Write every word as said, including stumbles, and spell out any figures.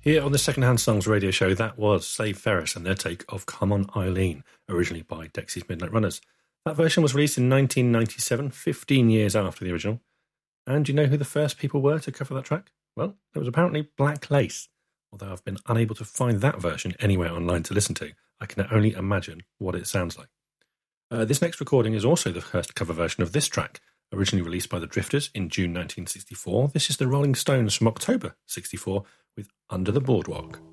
Here on the Secondhand Songs radio show, that was Save Ferris and their take of Come On Eileen, originally by Dexy's Midnight Runners. That version was released in nineteen ninety-seven, fifteen years after the original. And do you know who the first people were to cover that track? Well, it was apparently Black Lace. Although I've been unable to find that version anywhere online to listen to, I can only imagine what it sounds like. Uh, this next recording is also the first cover version of this track, originally released by the Drifters in June nineteen sixty-four. This is the Rolling Stones from October sixty-four with Under the Boardwalk.